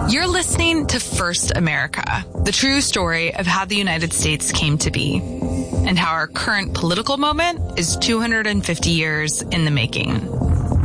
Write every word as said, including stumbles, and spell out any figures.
You're listening to First America, the true story of how the United States came to be and how our current political moment is two hundred fifty years in the making.